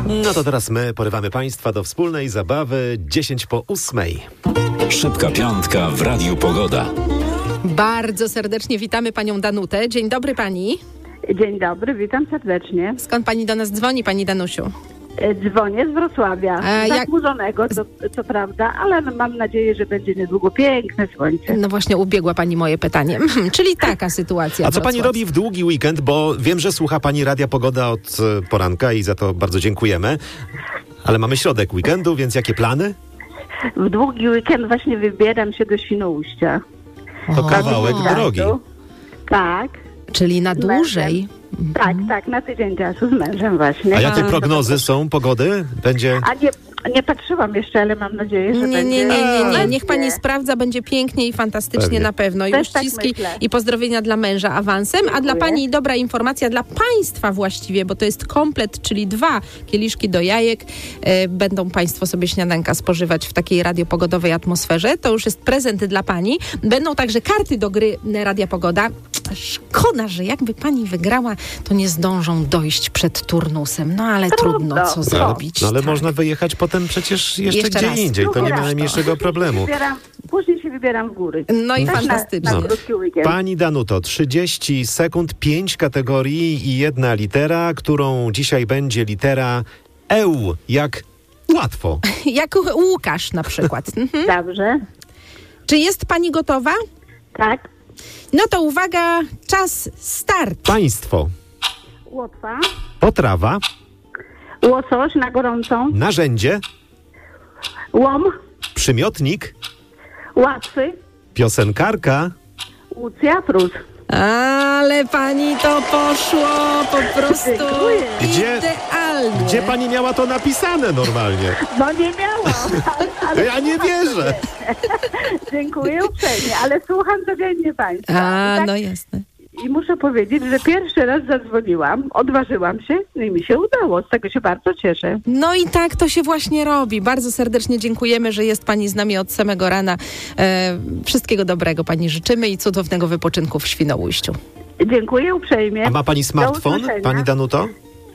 No to teraz my porywamy Państwa do wspólnej zabawy 10:08. Szybka piątka w Radiu Pogoda. Bardzo serdecznie witamy panią Danutę. Dzień dobry pani. Dzień dobry, witam serdecznie. Skąd pani do nas dzwoni, pani Danusiu? Dzwonię z Wrocławia, zachmurzonego, co prawda, ale mam nadzieję, że będzie niedługo piękne słońce. No właśnie ubiegła pani moje pytanie. Czyli taka sytuacja. A co pani robi w długi weekend? Bo wiem, że słucha pani Radia Pogoda od poranka i za to bardzo dziękujemy. Ale mamy środek weekendu, więc jakie plany? W długi weekend właśnie wybieram się do Świnoujścia. To kawałek drogi. Tak. Czyli na dłużej. Tak, na tydzień czasu z mężem właśnie. A jakie prognozy są pogody? Będzie... A nie patrzyłam jeszcze, ale mam nadzieję, że będzie... Nie. Niech pani sprawdza, będzie pięknie i fantastycznie Pewnie. na pewno. I Też uściski tak i pozdrowienia dla męża awansem. Dziękuję. A dla pani dobra informacja, dla państwa właściwie, bo to jest komplet, czyli 2 kieliszki do jajek. Będą państwo sobie śniadanka spożywać w takiej radiopogodowej atmosferze. To już jest prezent dla pani. Będą także karty do gry Radia Pogoda. Szkoda, że jakby pani wygrała, to nie zdążą dojść przed turnusem. No ale trudno, co zrobić. No ale tak. można wyjechać potem przecież jeszcze gdzie raz. indziej. To nie ma najmniejszego problemu. Później się wybieram w góry. No i Też fantastycznie. Na krótki weekend. Pani Danuto, 30 sekund, 5 kategorii i 1 litera, którą dzisiaj będzie litera EU. Jak łatwo. Jak Łukasz na przykład. Dobrze. Czy jest pani gotowa? Tak. No to uwaga, czas start. Państwo. Łotwa. Potrawa. Łosoś na gorącą. Narzędzie. Łom. Przymiotnik. Łatwy. Piosenkarka. Łucja Prus. Ale pani to poszło po prostu Dziękuję. idealnie. Gdzie pani miała to napisane normalnie? No nie miałam. Ale Ja nie wierzę. Dziękuję uprzejmie, ale słucham codziennie państwa. No jasne. I muszę powiedzieć, że pierwszy raz zadzwoniłam, odważyłam się, no i mi się udało. Z tego się bardzo cieszę. No i tak to się właśnie robi. Bardzo serdecznie dziękujemy, że jest pani z nami od samego rana. Wszystkiego dobrego pani życzymy i cudownego wypoczynku w Świnoujściu. Dziękuję uprzejmie. A ma pani Do smartfon, usłyszenia. pani Danuto?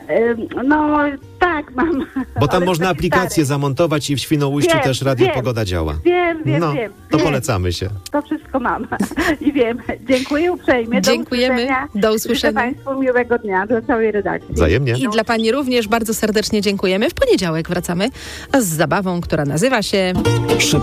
No tak, mam. Bo tam Ale można taki aplikację stary. zamontować i w Świnoujściu Wiem, też Radio wiem. Pogoda działa. Wiem. To wiem. polecamy się. To wszystko mam. I wiem. Dziękuję uprzejmie. Dziękujemy. Do usłyszenia. Życzę państwu miłego dnia dla całej redakcji. Wzajemnie. I dla pani również bardzo serdecznie dziękujemy. W poniedziałek wracamy z zabawą, która nazywa się...